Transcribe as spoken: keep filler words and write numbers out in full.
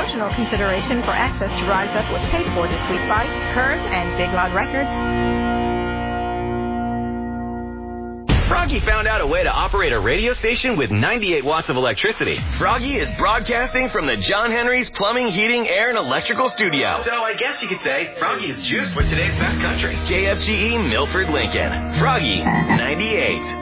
Promotional consideration for access to Rise Up was paid for this week by Curve and Big Loud Records. Froggy found out a way to operate a radio station with ninety-eight watts of electricity. Froggy is broadcasting from the John Henry's Plumbing, Heating, Air, and Electrical Studio. So I guess you could say Froggy is juiced with today's best country. K F G E Milford, Lincoln. Froggy ninety-eight.